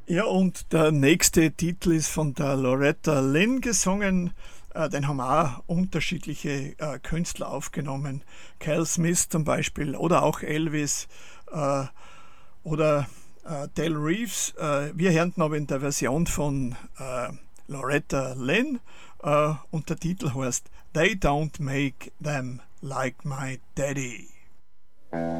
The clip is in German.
Ja, und der nächste Titel ist von der Loretta Lynn gesungen. Den haben auch unterschiedliche Künstler aufgenommen. Cal Smith zum Beispiel oder auch Elvis äh, oder Del Reeves. Wir hören aber in der Version von Loretta Lynn und der Titel heißt They Don't Make Them Like My Daddy.